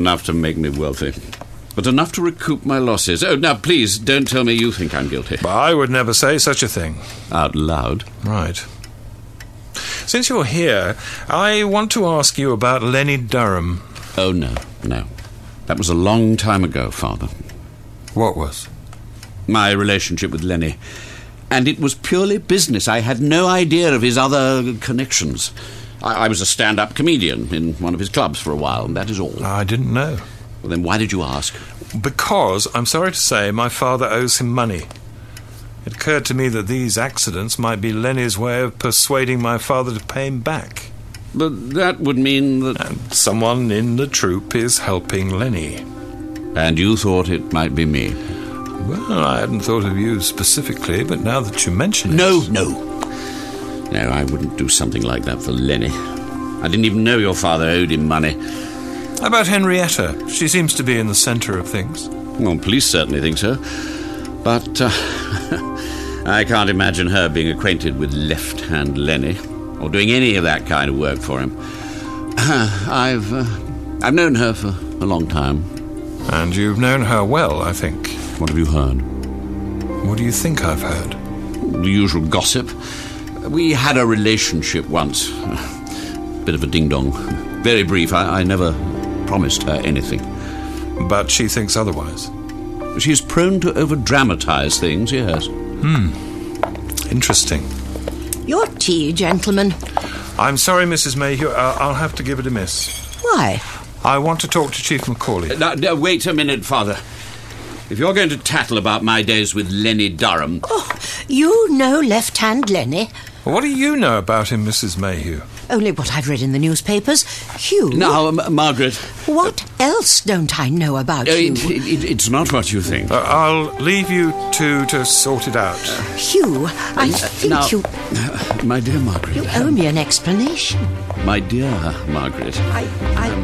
enough to make me wealthy, but enough to recoup my losses. Oh, now, please, don't tell me you think I'm guilty. But I would never say such a thing. Out loud? Right. Since you're here, I want to ask you about Lenny Durham. Oh, no. That was a long time ago, Father. What was? My relationship with Lenny. And it was purely business. I had no idea of his other connections. I was a stand-up comedian in one of his clubs for a while, and that is all. I didn't know. Well, then why did you ask? Because, I'm sorry to say, my father owes him money. It occurred to me that these accidents might be Lenny's way of persuading my father to pay him back. But that would mean that... And someone in the troupe is helping Lenny. And you thought it might be me? Well, I hadn't thought of you specifically, but now that you mention it... No, I wouldn't do something like that for Lenny. I didn't even know your father owed him money. How about Henrietta? She seems to be in the centre of things. Well, police certainly think so. But I can't imagine her being acquainted with left-hand Lenny, or doing any of that kind of work for him. I've known her for a long time. And you've known her well, I think. What have you heard? What do you think I've heard? The usual gossip. We had a relationship once. Bit of a ding-dong. Very brief. I never promised her anything. But she thinks otherwise. She's prone to over-dramatize things, yes. Interesting. Your tea, gentlemen. I'm sorry, Mrs. Mayhew. I'll have to give it a miss. Why? I want to talk to Chief Macaulay. Now, wait a minute, Father. If you're going to tattle about my days with Lenny Durham... Oh, you know left-hand Lenny? What do you know about him, Mrs. Mayhew? Only what I've read in the newspapers. Hugh... Now, Margaret... What else don't I know about you? It's not what you think. I'll leave you to sort it out. Hugh, I think now, you... My dear Margaret... You owe me an explanation. My dear Margaret... I